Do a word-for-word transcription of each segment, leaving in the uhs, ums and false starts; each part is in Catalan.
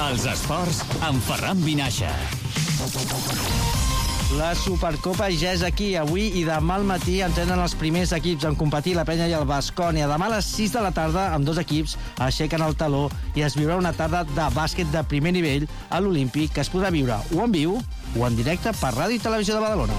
Els esports amb Ferran Vinaixa. La Supercopa ja és aquí. Avui i demà al matí entrenen els primers equips en competir, la Penya i el Baskonia. Demà a les sis de la tarda, amb dos equips aixequen el taló i es viurà una tarda de bàsquet de primer nivell a l'Olímpic, que es podrà viure o en viu o en directe per Ràdio i Televisió de Badalona.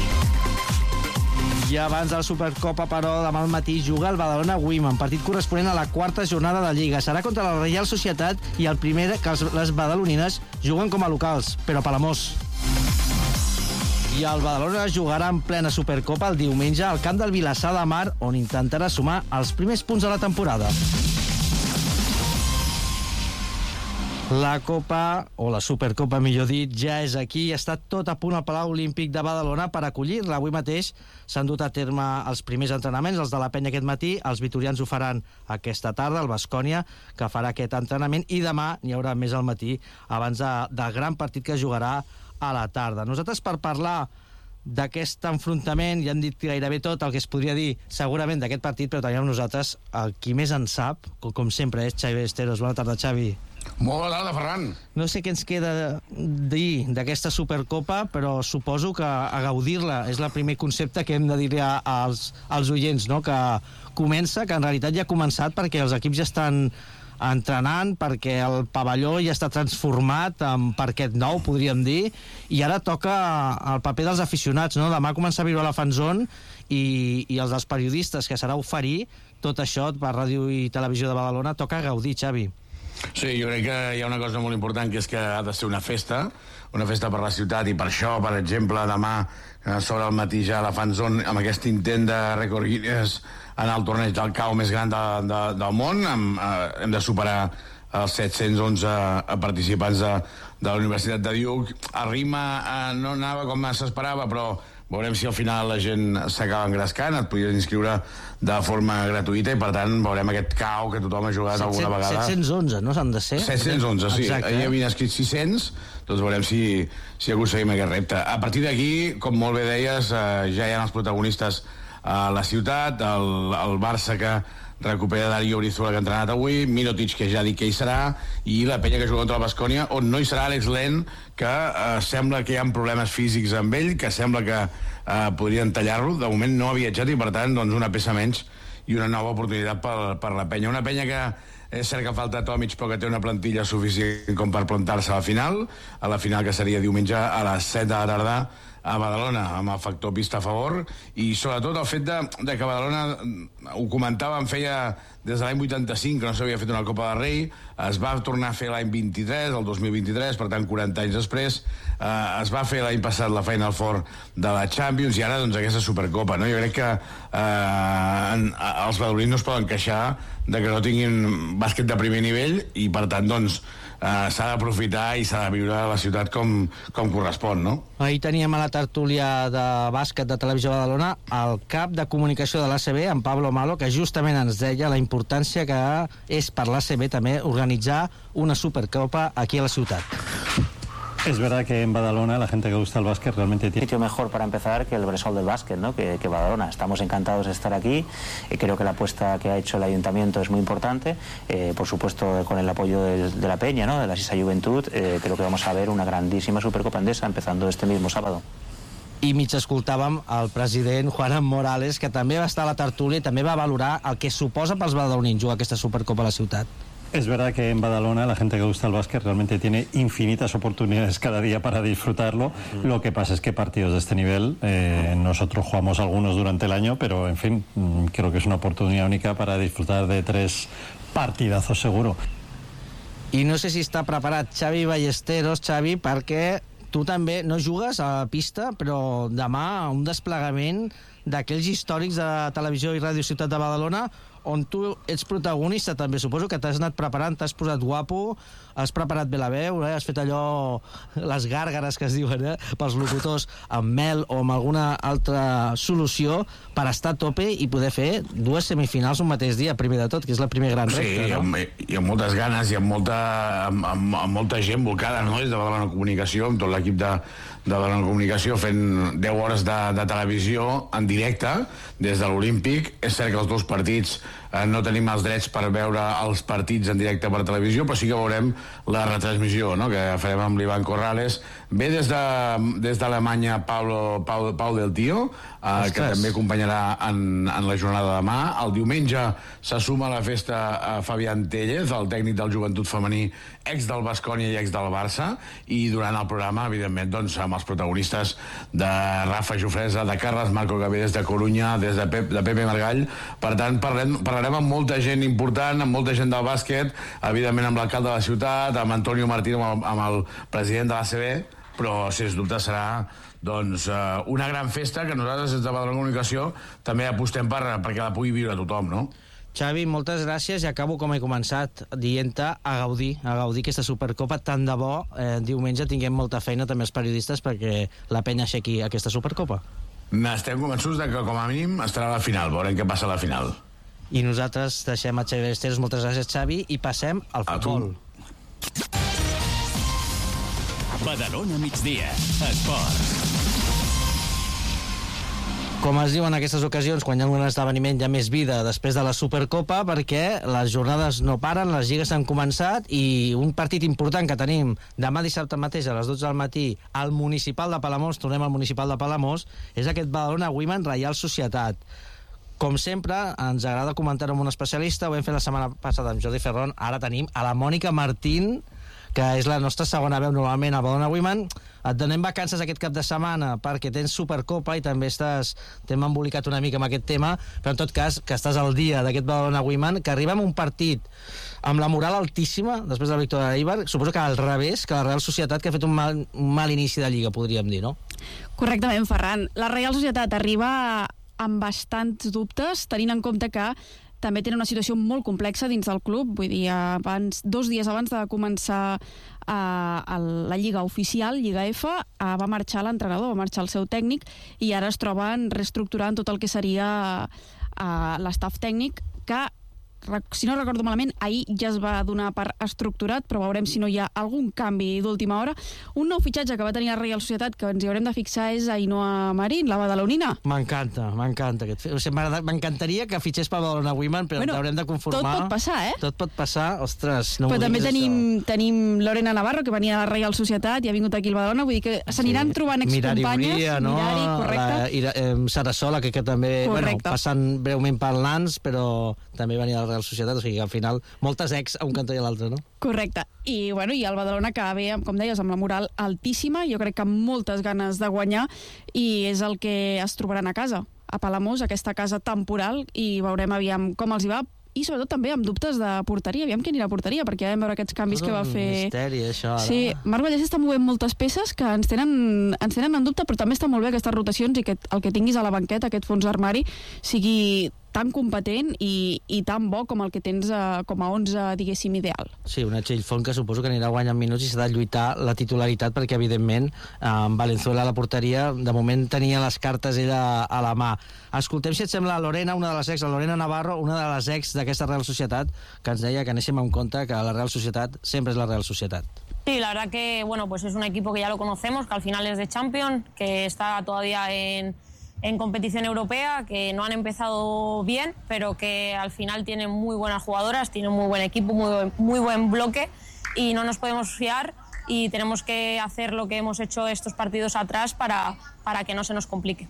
I abans de la Supercopa, però, demà al matí juga el Badalona Women, partit corresponent a la quarta jornada de Lliga. Serà contra la Reial Societat i el primer que els, les badalonines juguen com a locals, però a Palamós. I el Badalona jugarà en plena Supercopa el diumenge al camp del Vilassar de Mar, on intentarà sumar els primers punts de la temporada. La Copa, o la Supercopa millor dit, ja és aquí i està tot a punt al Palau Olímpic de Badalona per acollir-la. Avui mateix s'han dut a terme els primers entrenaments, els de la Penya aquest matí, els vitorians ho faran aquesta tarda, el Baskonia, que farà aquest entrenament, i demà n'hi haurà més al matí, abans de, del gran partit que es jugarà a la tarda. Nosaltres, per parlar d'aquest enfrontament, ja hem dit gairebé tot el que es podria dir segurament d'aquest partit, però tenim nosaltres el qui més en sap, com, com sempre és Xavi Ballesteros. Bona tarda, Xavi. Molt bona tarda, Ferran. No sé què ens queda dir d'aquesta Supercopa, però suposo que a gaudir-la és el primer concepte que hem de dir als, als oients, no? Que comença, que en realitat ja ha començat, perquè els equips ja estan entrenant, perquè el pavelló ja està transformat en parquet nou, podríem dir, i ara toca el paper dels aficionats, no? Demà comença a viure la fanzone i, i els dels periodistes, que serà oferir tot això per Ràdio i Televisió de Badalona. Toca gaudir, Xavi. Sí, jo crec que hi ha una cosa molt important, que és que ha de ser una festa, una festa per la ciutat, i per això, per exemple, demà sobre el matí ja la fanzone, amb aquest intent de rècord Guinness en el torneig del cau més gran de, de, del món, amb, eh, hem de superar els set-cents onze participants de, de la Universitat de Duke. El ritme eh, no anava com s'esperava, però veurem si al final la gent s'acaba engrescant. Et podies inscriure de forma gratuïta i, per tant, veurem aquest cau que tothom ha jugat alguna vegada. set-cents onze, no s'han de ser? set-cents onze, sí. Exacte. Ahir havien escrit sis-cents, doncs veurem si, si aconseguim aquest repte. A partir d'aquí, com molt bé deies, eh, ja hi ha els protagonistes a la ciutat, el, el Barça, que recupera Dario Brizuela, que ha entrenat avui, Mirotic, que ja ha dit que hi serà, i la Penya, que juga contra el Baskonia, on no hi serà Alex Len, que eh, sembla que hi ha problemes físics amb ell, que sembla que eh, podrien tallar-lo. De moment no ha viatjat i, per tant, doncs una peça menys i una nova oportunitat per, per la Penya. Una Penya que és cert que falta Tomic, però que té una plantilla suficient com per plantar-se a la final, a la final que seria diumenge a les set de la tarda a Badalona, amb el factor pista a favor, i sobretot el fet de, de que Badalona, ho comentàvem, feia des de l'any vuitanta-cinc que no s'havia fet una Copa del Rei, es va tornar a fer l'any vint-i-tres, el dos mil vint-i-tres, per tant quaranta anys després, eh, es va fer l'any passat la Final Four de la Champions, i ara doncs aquesta Supercopa, no? Jo crec que eh, en, els badalonins no es poden queixar de que no tinguin bàsquet de primer nivell, i per tant doncs Uh, s'ha d'aprofitar i s'ha de viure a la ciutat com, com correspon, no? Ahir teníem a la tertúlia de bàsquet de Televisió de Badalona el cap de comunicació de l'A C B, en Pablo Malo, que justament ens deia la importància que és per l'A C B també organitzar una Supercopa aquí a la ciutat. Es verdad que en Badalona la gente que gusta el básquet realmente tiene... sitio mejor para empezar que el Bressol del básquet, ¿no? que, que Badalona. Estamos encantados de estar aquí. Eh, creo que la apuesta que ha hecho el Ayuntamiento es muy importante. Eh, por supuesto, con el apoyo de, de la Peña, ¿no? De la Sisa Juventud, eh, creo que vamos a ver una grandísima Supercopa Endesa empezando este mismo sábado. I mig escoltàvem el president Juan Morales, que també va estar a la tertúlia i també va valorar el que suposa pels badalonins jugar aquesta Supercopa a la ciutat. Es verdad que en Badalona la gente que gusta el básquet realmente tiene infinitas oportunidades cada día para disfrutarlo. Mm. Lo que pasa es que partidos de este nivel, eh, nosotros jugamos algunos durante el año, pero en fin, creo que es una oportunidad única para disfrutar de tres partidazos seguro. I no sé si està preparat Xavi Ballesteros, Xavi, perquè tu també no jugues a la pista, però demà un desplegament d'aquells històrics de Televisió i Ràdio Ciutat de Badalona, on tu ets protagonista també. Suposo que t'has anat preparant, t'has posat guapo, has preparat bé la veu, eh? Has fet allò, les gàrgares que es diuen, eh? Pels locutors, amb mel o amb alguna altra solució per estar a tope i poder fer dues semifinals un mateix dia, primer de tot, que és el primer gran repte. Sí, no? amb, i amb moltes ganes i amb molta, amb, amb, amb molta gent volcada, no? Des de Badalona Comunicació, amb tot l'equip de, de Badalona Comunicació, fent deu hores de, de televisió en directe des de l'Olímpic. És cert que els dos partits eh, no tenim els drets per veure els partits en directe per televisió, però sí que veurem la retransmissió, no?, que farem amb l'Ivan Corrales. Ve des de des d'Alemanya Pau, Pau, Pau del Tío, eh, que també acompanyarà en, en la jornada de demà. El diumenge se suma a la festa a Fabián Tellez, el tècnic del Joventut Femení, ex del Baskonia i ex del Barça, i durant el programa, evidentment, doncs, amb els protagonistes de Rafa Jofresa, de Carles Marco, que ve des de Corunya, des de, Pep, de Pepe Margall. Per tant, parlem, parlarem amb molta gent important, amb molta gent del bàsquet, evidentment amb l'alcalde de la ciutat, amb Antonio Martín, amb el, amb el president de l'A C B, però, sens dubte, serà doncs, uh, una gran festa que nosaltres, des de Badalona Comunicació, també apostem per, perquè la pugui viure tothom, no? Xavi, moltes gràcies, i acabo com he començat, dient-te a gaudir, a gaudir aquesta Supercopa. Tant de bo, eh, diumenge tinguem molta feina també els periodistes perquè la penya aixequi aquesta Supercopa. Estem convençuts de que, com a mínim, estarà a la final. Veurem què passa a la final. I nosaltres deixem a Xavi Ballesteros. Moltes gràcies, Xavi, i passem al futbol. Badalona migdia, esports. Com es diu en aquestes ocasions, quan hi ha un esdeveniment hi ha més vida després de la Supercopa, perquè les jornades no paren, les lligues han començat, i un partit important que tenim demà dissabte mateix a les dotze del matí al Municipal de Palamós, tornem al Municipal de Palamós, és aquest Badalona Women Reial Societat. Com sempre, ens agrada comentar-ho amb un especialista, ho vam fer la setmana passada amb Jordi Ferron, ara tenim a la Mònica Martín, que és la nostra segona veu normalment a Badalona Women. Et donem vacances aquest cap de setmana perquè tens Supercopa i també estàs, t'hem embolicat una mica amb aquest tema, però en tot cas que estàs al dia d'aquest Badalona Women, que arriba amb un partit amb la moral altíssima després de la victòria de l'Eibar, suposo que al revés que la Real Societat, que ha fet un mal, un mal inici de Lliga, podríem dir, no? Correctament, Ferran. La Real Societat arriba amb bastants dubtes, tenint en compte que també tenen una situació molt complexa dins del club. Vull dir, abans, dos dies abans de començar uh, la Lliga oficial, Lliga F, uh, va marxar l'entrenador, va marxar el seu tècnic, i ara es troben reestructurant tot el que seria uh, l'estaf tècnic, que, si no recordo malament, ahir ja es va donar per estructurat, però veurem si no hi ha algun canvi d'última hora. Un nou fitxatge que va tenir la Real Societat, que ens hi haurem de fixar, és Ainhoa Marín, la badalonina. M'encanta, m'encanta. O sigui, m'encantaria que fitxés per Badalona Women, però bueno, ens haurem de conformar. Tot pot passar, eh? Tot pot passar, ostres. No però també tenim, tenim Lorena Navarro, que venia a la Real Societat i ha vingut aquí al Badalona, vull dir que s'aniran sí. trobant excompanyes. Mirari Uria, no? Mirari, correcte. La, eh, Sarasola, que, que també, correcte. Bueno, passant breument per Nans, però també venia a la Real Societat, o sigui que al final moltes ex a un cantó i a l'altre, no? Correcte. I, bueno, i el Badalona que ve, com deies, amb la moral altíssima, jo crec que amb moltes ganes de guanyar, i és el que es trobaran a casa, a Palamós, aquesta casa temporal, i veurem aviam com els hi va, i sobretot també amb dubtes de porteria, aviam qui anirà a porteria, perquè ja vam veure aquests canvis Tot que va fer... un misteri, això, ara. Sí, Marc Vallès està movent moltes peces que ens tenen, ens tenen en dubte, però també està molt bé aquestes rotacions i que el que tinguis a la banqueta, aquest fons d'armari, sigui tan competent i, i tan bo com el que tens uh, com a onze, diguéssim, ideal. Sí, una Txell Font que suposo que anirà guanyant minuts i s'ha de lluitar la titularitat, perquè evidentment amb Valenzuela a la porteria de moment tenia les cartes ella a la mà. Escoltem si et sembla Lorena, una de les ex, la Lorena Navarro, una de les ex d'aquesta Real Societat, que ens deia que anéssim en compte que la Real Societat sempre és la Real Societat. Sí, la verdad que bueno, pues es un equipo que ya lo conocemos, que al final es de Champions, que está todavía en en competición europea, que no han empezado bien, pero que al final tienen muy buenas jugadoras, tienen muy buen equipo, muy buen, muy buen bloque, y no nos podemos fiar y tenemos que hacer lo que hemos hecho estos partidos atrás para, para que no se nos complique.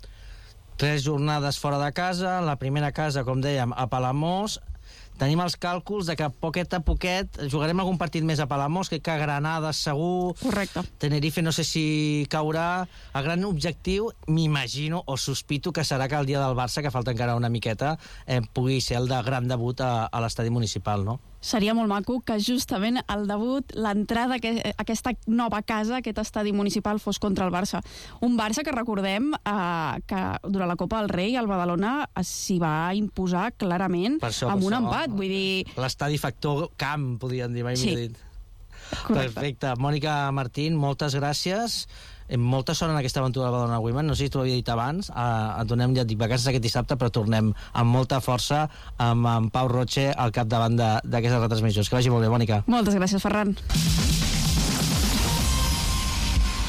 Tres jornades fora de casa, la primera casa, com dèiem, a Palamós. Tenim els càlculs de que poquet a poquet jugarem algun partit més a Palamós, que a Granada segur. Correcte. Tenerife no sé si caurà. El gran objectiu, m'imagino o sospito que serà que el dia del Barça, que falta encara una miqueta, eh, pugui ser el de gran debut a, a l'estadi municipal, no? Seria molt maco que justament el debut, l'entrada a aquesta nova casa, aquest estadi municipal, fos contra el Barça. Un Barça que recordem eh, que durant la Copa del Rei el Badalona s'hi va imposar clarament això, amb un això. empat. Vull dir... L'estadi factor camp, podríem dir, mai sí. millor dit. Correcte. Perfecte. Mònica Martín, moltes gràcies. Molta sort en aquesta aventura de Badalona Women. No sé si t'ho havia dit abans. Uh, et donem, ja et dic, vacances aquest dissabte, però tornem amb molta força amb, amb Pau Roche al capdavant d'aquestes retransmissions. Que vagi molt bé, Mònica. Moltes gràcies, Ferran.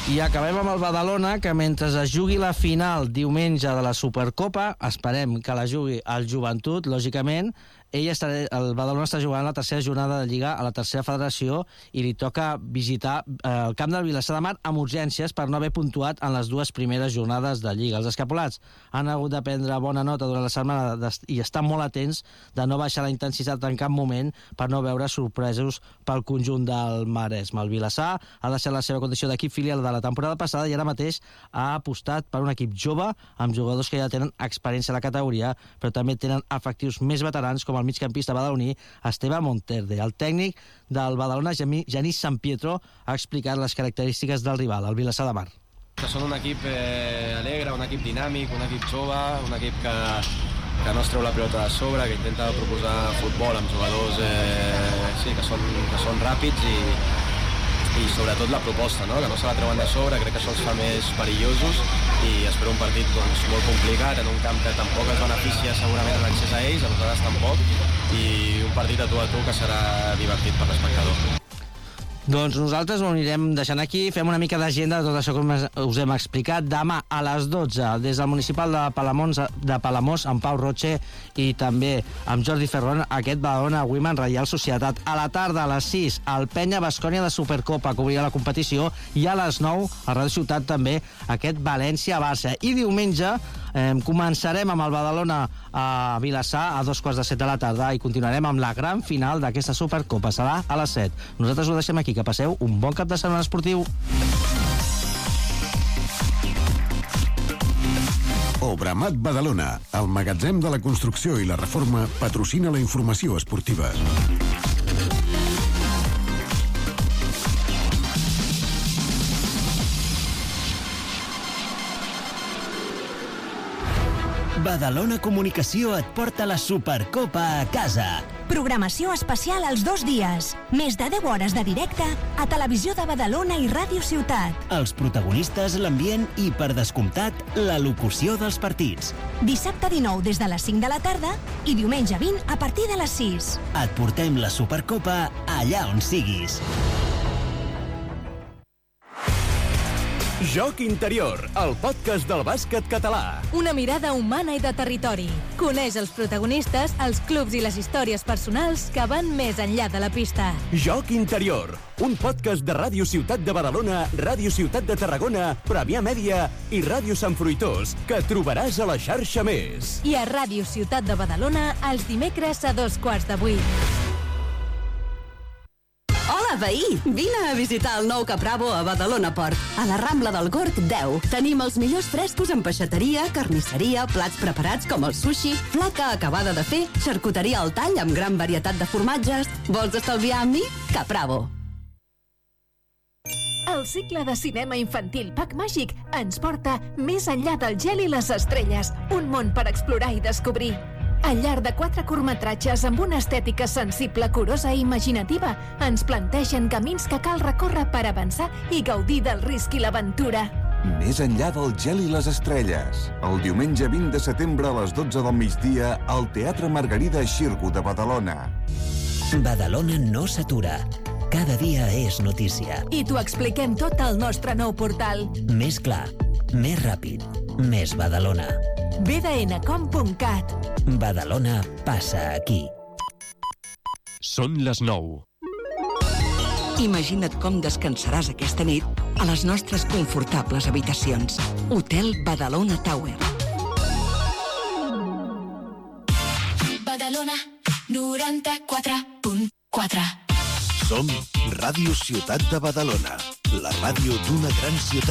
I acabem amb el Badalona, que mentre es jugui la final diumenge de la Supercopa, esperem que la jugui el Joventut, lògicament, ell està, el Badalona està jugant la tercera jornada de Lliga a la tercera federació i li toca visitar eh, el camp del Vilassar de Mar amb urgències per no haver puntuat en les dues primeres jornades de Lliga. Els escapolats han hagut de prendre bona nota durant la setmana i estan molt atents de no baixar la intensitat en cap moment per no veure sorpresos pel conjunt del Maresme. El Vilassar ha deixat la seva condició d'equip filial de la temporada passada i ara mateix ha apostat per un equip jove amb jugadors que ja tenen experiència a la categoria, però també tenen efectius més veterans com el migcampista badaloní Esteve Monterde. El tècnic del Badalona, Genís San Pietro, ha explicat les característiques del rival, el Vilassar de Mar. Que són un equip eh, alegre, un equip dinàmic, un equip jove, un equip que, que no es treu la pilota de sobre, que intenta proposar futbol amb jugadors eh, sí, que, són, que són ràpids i, i sobretot la proposta, no? Que no se la treuen de sobre, crec que això els fa més perillosos i espero un partit doncs, molt complicat en un camp que tampoc es beneficia segurament en l'accés a ells, a nosaltres tampoc, i un partit a tu a tu que serà divertit per l'espectador. Doncs nosaltres ho anirem deixant aquí, fem una mica d'agenda de tot això que us hem explicat. Demà a les dotze, des del municipal de Palamós, de Palamós amb Pau Roche i també amb Jordi Ferron, aquest Badalona Women Reial Societat. A la tarda, a les sis, el Penya Bascònia de Supercopa, que obrirà la competició, i a les nou, a Ràdio Ciutat també, aquest València-Barça. I diumenge eh, començarem amb el Badalona a Vilassar a dos quarts de set de la tarda i continuarem amb la gran final d'aquesta Supercopa. Serà a les set. Nosaltres ho deixem aquí. Que passeu un bon cap de setmana esportiu. Obramat Badalona, el magatzem de la construcció i la reforma, patrocina la informació esportiva. Badalona Comunicació et porta la Supercopa a casa. Programació especial als dos dies. Més de deu hores de directe a Televisió de Badalona i Ràdio Ciutat. Els protagonistes, l'ambient i, per descomptat, la locució dels partits. Dissabte dinou des de les cinc de la tarda i diumenge vint a partir de les sis. Et portem la Supercopa allà on siguis. Joc Interior, el podcast del bàsquet català. Una mirada humana i de territori. Coneix els protagonistes, els clubs i les històries personals que van més enllà de la pista. Joc Interior, un podcast de Ràdio Ciutat de Badalona, Ràdio Ciutat de Tarragona, Premià Mèdia i Ràdio Sant Fruitós, que trobaràs a la xarxa Més. I a Ràdio Ciutat de Badalona, els dimecres a dos quarts de vuit. Hola, veí! Vine a visitar el nou Capravo a Badalona Port, a la Rambla del Gorg deu. Tenim els millors frescos en peixateria, carnisseria, plats preparats com el sushi, flaca acabada de fer, xarcuteria al tall amb gran varietat de formatges. Vols estalviar amb mi? Capravo. El cicle de cinema infantil Pack Màgic ens porta més enllà del gel i les estrelles, un món per explorar i descobrir. Al llarg de quatre curtmetratges amb una estètica sensible, curosa i imaginativa, ens plantegen camins que cal recórrer per avançar i gaudir del risc i l'aventura. Més enllà del gel i les estrelles. El diumenge vint de setembre a les dotze del migdia al Teatre Margarida Xirgu de Badalona. Badalona no s'atura. Cada dia és notícia. I t'ho expliquem tot al nostre nou portal. Més clar, més ràpid, més Badalona. b d n com punt cat. Badalona passa aquí. Són les nou. Imagina't com descansaràs aquesta nit a les nostres confortables habitacions. Hotel Badalona Tower. Badalona noranta-quatre punt quatre. Som Ràdio Ciutat de Badalona, la ràdio d'una gran ciutat.